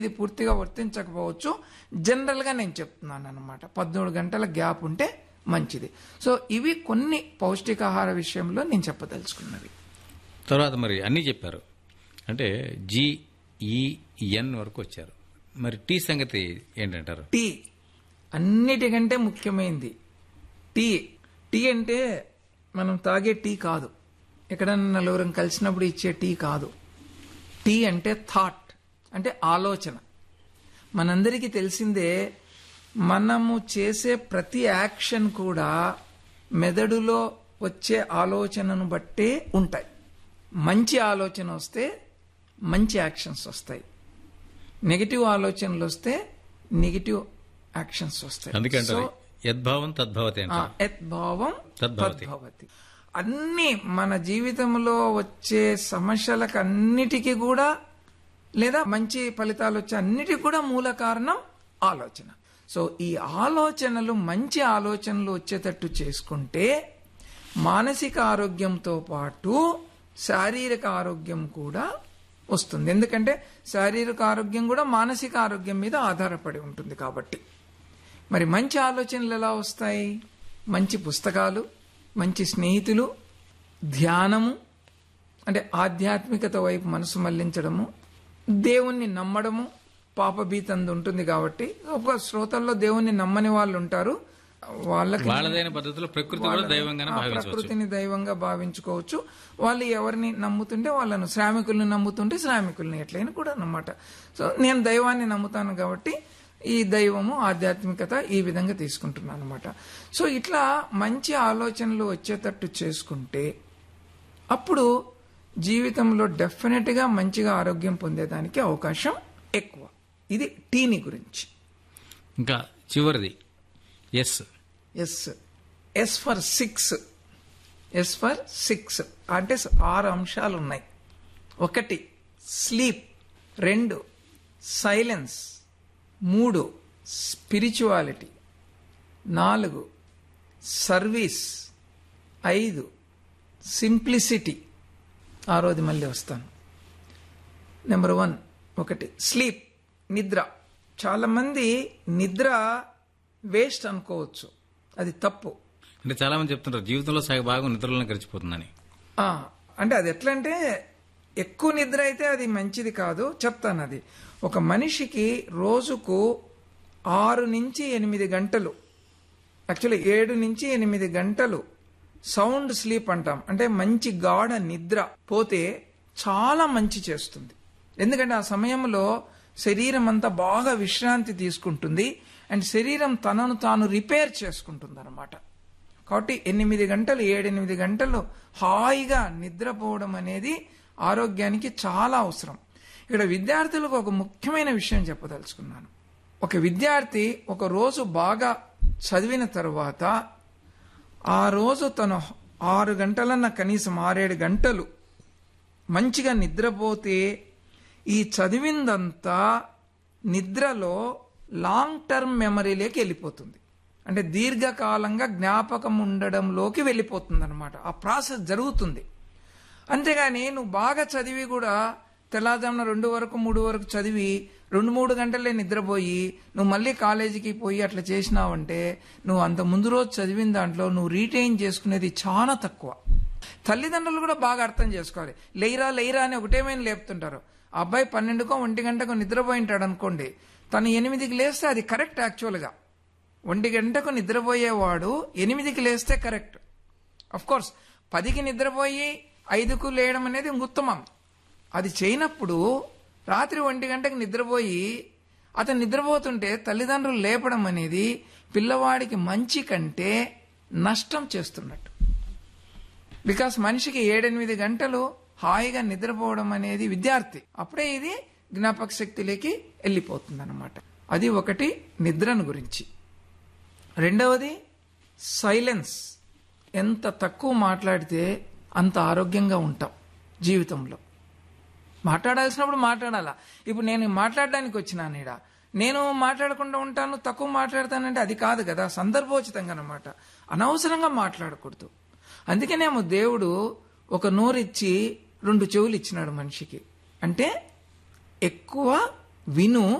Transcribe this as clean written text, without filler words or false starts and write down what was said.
ఇది పూర్తిగా వర్తించకపోవచ్చు. జనరల్గా నేను చెప్తున్నాను అనమాట. 13 గంటల గ్యాప్ ఉంటే మంచిది. సో ఇవి కొన్ని పౌష్టికాహార విషయంలో నేను చెప్పదలుచుకున్నవి. తర్వాత మరి అన్నీ చెప్పారు, అంటే GEN వరకు వచ్చారు. మరి టీ సంగతి ఏంటంటారు? టీ అన్నిటికంటే ముఖ్యమైనది. టీ అంటే మనం తాగే టీ కాదు, ఎక్కడన్నా నలుగురం కలిసినప్పుడు ఇచ్చే టీ కాదు. టీ అంటే థాట్, అంటే ఆలోచన. మనందరికీ తెలిసిందే, మనము చేసే ప్రతి యాక్షన్ కూడా మెదడులో వచ్చే ఆలోచనను బట్టే ఉంటాయి. మంచి ఆలోచన వస్తే మంచి యాక్షన్స్ వస్తాయి, నెగిటివ్ ఆలోచనలు వస్తే నెగిటివ్ యాక్షన్స్ వస్తాయి. అందుకంటే యద్భావం తద్భవతి, యద్భావం తద్భవతి. అన్ని మన జీవితంలో వచ్చే సమస్యలకు అన్నిటికీ కూడా, లేదా మంచి ఫలితాలు వచ్చే అన్నిటికీ కూడా మూల కారణం ఆలోచన. సో ఈ ఆలోచనలు, మంచి ఆలోచనలు వచ్చేటట్టు చేసుకుంటే మానసిక ఆరోగ్యంతో పాటు శారీరక ఆరోగ్యం కూడా వస్తుంది. ఎందుకంటే శారీరక ఆరోగ్యం కూడా మానసిక ఆరోగ్యం మీద ఆధారపడి ఉంటుంది కాబట్టి. మరి మంచి ఆలోచనలు ఎలా వస్తాయి? మంచి పుస్తకాలు, మంచి స్నేహితులు, ధ్యానము, అంటే ఆధ్యాత్మికత వైపు మనసు మళ్లించడము, దేవుణ్ణి నమ్మడము. పాపభీతంది ఉంటుంది కాబట్టి ఒక శ్రోతల్లో దేవుణ్ణి నమ్మని వాళ్ళు ఉంటారు, వాళ్ళకి వాళ్ళదైన పద్ధతిలో ప్రకృతిని దైవంగా భావించుకోవచ్చు. వాళ్ళు ఎవరిని నమ్ముతుంటే వాళ్ళను, శ్రామికుల్ని నమ్ముతుంటే శ్రామికుల్ని, ఎట్లయినా కూడా అన్నమాట. సో నేను దైవాన్ని నమ్ముతాను కాబట్టి ఈ దైవము, ఆధ్యాత్మికత ఈ విధంగా తీసుకుంటున్నాను అనమాట. సో ఇట్లా మంచి ఆలోచనలు వచ్చేటట్టు చేసుకుంటే అప్పుడు జీవితంలో డెఫినెట్ గా మంచిగా ఆరోగ్యం పొందేదానికి అవకాశం ఎక్కువ. ఇది టీని గురించి. ఇంకా చివరిది ఎస్ ఫర్ 6 అంటే 6 అంశాలు ఉన్నాయి. 1 sleep, 2 silence, 3 spirituality, 4 service, 5 simplicity. 6వది మళ్ళీ వస్తాను. నెంబర్ 1 స్లీప్, నిద్ర. చాలా మంది నిద్ర వేస్ట్ అనుకోవచ్చు, అది తప్పు. అంటే చాలా మంది చెప్తుంటారు జీవితంలో సగ భాగం నిద్రలో గడిచిపోతుందని. అంటే అది ఎట్లా అంటే, ఎక్కువ నిద్ర అయితే అది మంచిది కాదు. చెప్తాను. అది ఒక మనిషికి రోజుకు 6 నుంచి 8 గంటలు, యాక్చువల్లీ 7 నుంచి 8 గంటలు సౌండ్ స్లీప్ అంటాం, అంటే మంచి గాఢ నిద్ర పోతే చాలా మంచి చేస్తుంది. ఎందుకంటే ఆ సమయంలో శరీరం అంతా బాగా విశ్రాంతి తీసుకుంటుంది అండ్ శరీరం తనను తాను రిపేర్ చేసుకుంటుంది అనమాట. కాబట్టి 8 గంటలు, 7-8 గంటలు హాయిగా నిద్రపోవడం అనేది ఆరోగ్యానికి చాలా అవసరం. ఇక్కడ విద్యార్థులకు ఒక ముఖ్యమైన విషయం చెప్పదలుచుకున్నాను. ఒక విద్యార్థి ఒక రోజు బాగా చదివిన తర్వాత ఆ రోజు తను 6 గంటలన్న కనీసం 6-7 గంటలు మంచిగా నిద్రపోతే ఈ చదివిందంతా నిద్రలో లాంగ్ టర్మ్ మెమరీలోకి వెళ్ళిపోతుంది. అంటే దీర్ఘకాలంగా జ్ఞాపకం ఉండడంలోకి వెళ్ళిపోతుంది అనమాట. ఆ ప్రాసెస్ జరుగుతుంది. అంతేగాని నువ్వు బాగా చదివి కూడా తెల్లారుజామున 2 వరకు 3 వరకు చదివి 2-3 గంటలే నిద్రపోయి నువ్వు మళ్ళీ కాలేజీకి పోయి అట్లా చేసినావంటే నువ్వు అంత ముందు రోజు చదివిన దాంట్లో నువ్వు రీటైన్ చేసుకునేది చాలా తక్కువ. తల్లిదండ్రులు కూడా బాగా అర్థం చేసుకోవాలి. లేయిరా అని ఒకటేమైనా లేపుతుంటారు. అబ్బాయి 12కో 1 గంటకో నిద్రపోయింటాడు అనుకోండి, తను 8కి లేస్తే అది కరెక్ట్. యాక్చువల్గా 1 గంటకు నిద్రపోయేవాడు 8కి లేస్తే కరెక్ట్. అఫ్ కోర్స్ 10కి నిద్రపోయి 5కు లేయడం అనేది ఉత్తమం. అది చేయనప్పుడు రాత్రి 1 గంటకు నిద్రపోయి అతను నిద్రపోతుంటే తల్లిదండ్రులు లేపడం అనేది పిల్లవాడికి మంచి కంటే నష్టం చేస్తున్నట్టు. బికాస్ మనిషికి 7-8 గంటలు హాయిగా నిద్రపోవడం అనేది విద్యార్థి అప్పుడే ఇది జ్ఞాపక శక్తిలోకి వెళ్ళిపోతుంది అనమాట. అది 1 నిద్రను గురించి. 2వది సైలెన్స్. ఎంత తక్కువ మాట్లాడితే అంత ఆరోగ్యంగా ఉంటాం జీవితంలో. మాట్లాడాల్సినప్పుడు మాట్లాడాలా. ఇప్పుడు నేను మాట్లాడడానికి వచ్చినాను ఈడ, నేను మాట్లాడకుండా ఉంటాను, తక్కువ మాట్లాడతానంటే అది కాదు కదా, సందర్భోచితంగా అన్నమాట. అనవసరంగా మాట్లాడకూడదు. అందుకనేమో దేవుడు ఒక నోరిచ్చి 2 చెవులు ఇచ్చినాడు మనిషికి. అంటే ఎక్కువ విను